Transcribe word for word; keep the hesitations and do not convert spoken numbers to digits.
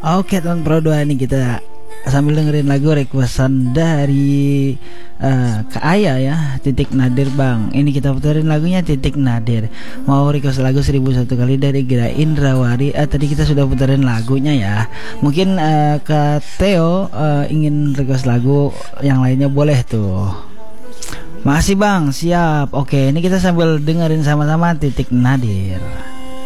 Oke teman Pro dua, ini kita sambil dengerin lagu requestan dari uh, Kak Aya ya, Titik Nadir Bang. Ini kita puterin lagunya Titik Nadir. Mau request lagu seribu satu kali dari Gira Indrawari. uh, Tadi kita sudah puterin lagunya ya. Mungkin uh, Kak Theo uh, ingin request lagu yang lainnya boleh tuh. Makasih Bang, siap. Oke, ini kita sambil dengerin sama-sama Titik Nadir.